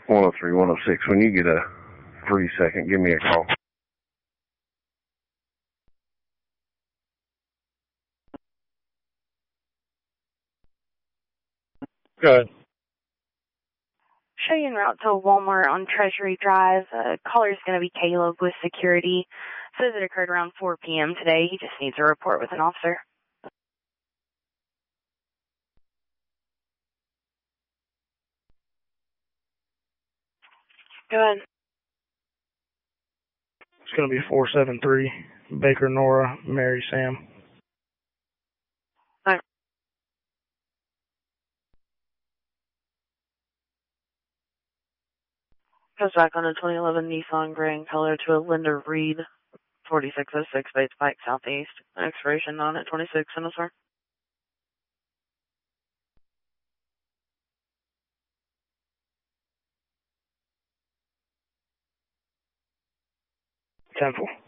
103, 106. When you get a free second, give me a call. Go ahead. Show you en route to Walmart on Treasury Drive. Caller's going to be Caleb with security. Says it occurred around 4 p.m. today. He just needs a report with an officer. Go ahead. It's going to be 473 Baker Nora Mary Sam. Hi. Goes back on a 2011 Nissan gray in color to a Linda Reed, 4606 Bates Pike Southeast. Expiration on it 26 in the store. Temple.